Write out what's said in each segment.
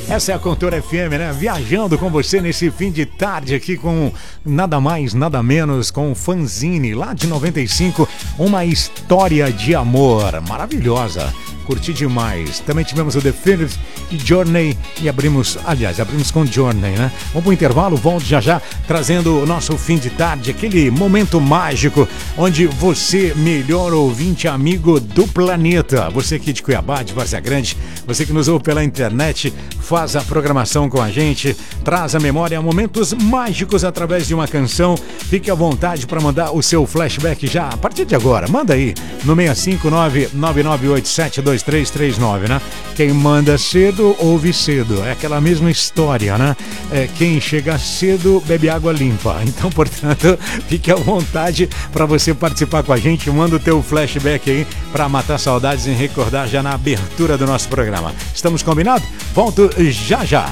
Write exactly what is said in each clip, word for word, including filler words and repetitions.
Essa é a Cultura F M, né? Viajando com você nesse fim de tarde aqui com nada mais, nada menos com o Fanzine, lá de noventa e cinco, uma história de amor maravilhosa. Curti demais. Também tivemos o Definitive e Journey e abrimos, aliás, abrimos com Journey, né? Vamos pro intervalo, volto já já trazendo o nosso fim de tarde, aquele momento mágico onde você, melhor ouvinte amigo do planeta, você aqui de Cuiabá, de Várzea Grande, você que nos ouve pela internet, faz a programação com a gente, traz à memória momentos mágicos através de uma canção. Fique à vontade para mandar o seu flashback já a partir de agora. Manda aí no seis cinco nove, nove nove oito sete dois três três nove, né? Quem manda cedo, ouve cedo. É aquela mesma história, né? É, quem chega cedo, bebe água limpa. Então, portanto, fique à vontade para você participar com a gente. Manda o teu flashback aí para matar saudades e recordar já na abertura do nosso programa. Estamos combinados? Volto já já.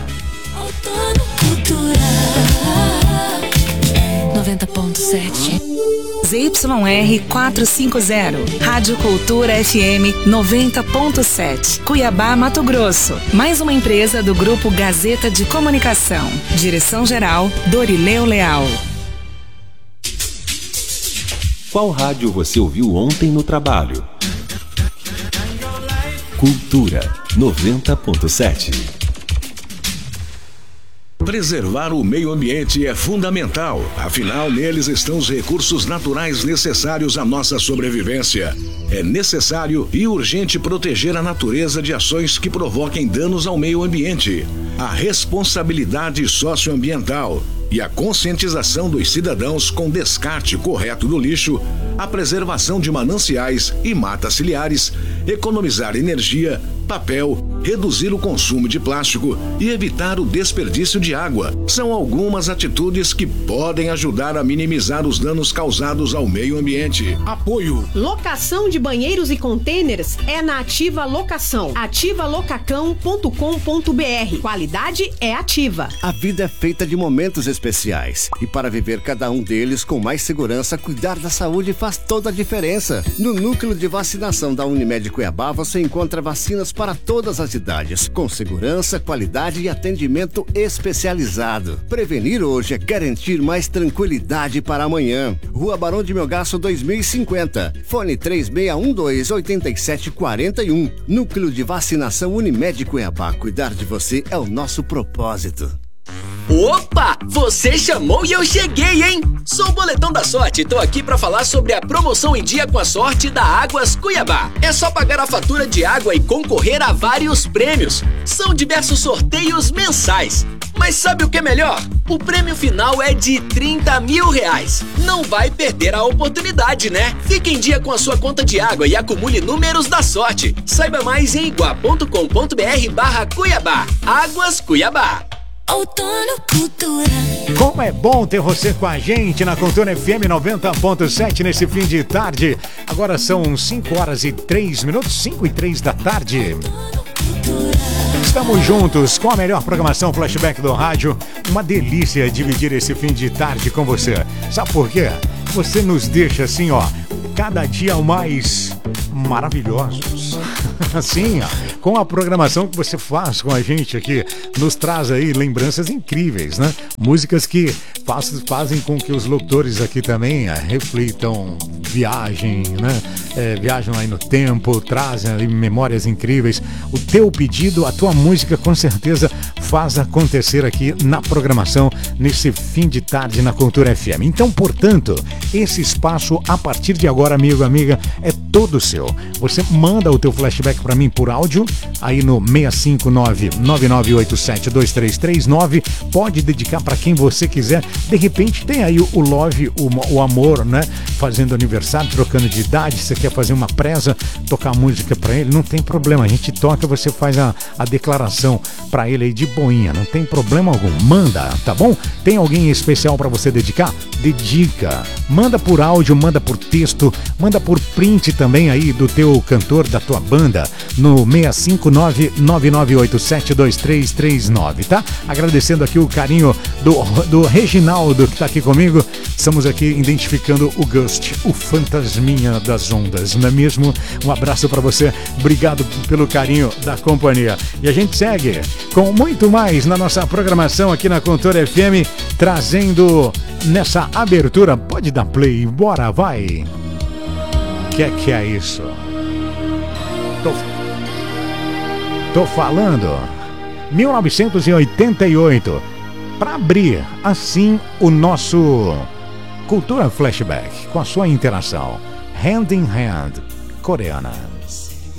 noventa ponto sete Z Y R quatrocentos e cinquenta, Rádio Cultura F M noventa ponto sete, Cuiabá, Mato Grosso. Mais uma empresa do Grupo Gazeta de Comunicação. Direção-geral, Dorileu Leal. Qual rádio você ouviu ontem no trabalho? Cultura noventa ponto sete. Preservar o meio ambiente é fundamental, afinal neles estão os recursos naturais necessários à nossa sobrevivência. É necessário e urgente proteger a natureza de ações que provoquem danos ao meio ambiente. A responsabilidade socioambiental e a conscientização dos cidadãos com descarte correto do lixo, a preservação de mananciais e matas ciliares, economizar energia, papel, reduzir o consumo de plástico e evitar o desperdício de água são algumas atitudes que podem ajudar a minimizar os danos causados ao meio ambiente. Apoio. Locação de banheiros e contêineres é na Ativa Locação. ativa locacão ponto com ponto b r. Qualidade é Ativa. A vida é feita de momentos especiais e para viver cada um deles com mais segurança, cuidar da saúde faz toda a diferença. No Núcleo de Vacinação da Unimed Cuiabá você encontra vacinas para todas as idades, com segurança, qualidade e atendimento especializado. Prevenir hoje é garantir mais tranquilidade para amanhã. Rua Barão de Melgaço dois mil e cinquenta. Fone três seis um dois, oito sete quatro um. Núcleo de Vacinação Unimed Cuiabá. Cuidar de você é o nosso propósito. Opa! Você chamou e eu cheguei, hein? Sou o Boletão da Sorte e tô aqui pra falar sobre a promoção em dia com a sorte da Águas Cuiabá. É só pagar a fatura de água e concorrer a vários prêmios. São diversos sorteios mensais. Mas sabe o que é melhor? O prêmio final é de trinta mil reais. Não vai perder a oportunidade, né? Fique em dia com a sua conta de água e acumule números da sorte. Saiba mais em igua ponto com ponto b r barra Cuiabá. Águas Cuiabá. Outono Cultura. Como é bom ter você com a gente na Cultura F M noventa ponto sete nesse fim de tarde. Agora são cinco horas e três minutos, cinco e três da tarde. Estamos juntos com a melhor programação flashback do rádio. Uma delícia dividir esse fim de tarde com você. Sabe por quê? Você nos deixa assim, ó, cada dia mais maravilhosos. Assim, ó, com a programação que você faz com a gente aqui, nos traz aí lembranças incríveis, né? Músicas que faz, fazem com que os locutores aqui também é, reflitam, viajem, né? É, viajam aí no tempo, trazem aí memórias incríveis. O teu pedido, a tua música, com certeza faz acontecer aqui na programação, nesse fim de tarde na Cultura F M. Então, portanto, esse espaço, a partir de agora, amigo, amiga, é todo seu. Você manda o teu flashback para mim por áudio, aí no seis cinco nove, nove nove oito sete dois três três nove. Pode dedicar para quem você quiser. De repente tem aí o love, o, o amor, né? Fazendo aniversário, trocando de idade. Você quer fazer uma presa, tocar música para ele, não tem problema. A gente toca, você faz a, a declaração para ele aí de boinha, não tem problema algum. Manda, tá bom? Tem alguém especial para você dedicar? Dedica. Manda por áudio, manda por texto, manda por print também aí do teu cantor, da tua banda, no seis cinco nove, nove nove oito sete, dois três três nove, tá? Agradecendo aqui o carinho do, do Reginaldo, que tá aqui comigo. Estamos aqui identificando o Gust, o fantasminha das ondas, não é mesmo? Um abraço para você, obrigado pelo carinho da companhia. E a gente segue com muito mais na nossa programação aqui na Cultura F M, trazendo nessa abertura. Pode dar play, bora, vai! Que é que é isso? Tô, tô falando mil novecentos e oitenta e oito, para abrir assim o nosso Cultura Flashback com a sua interação Hand in Hand coreana.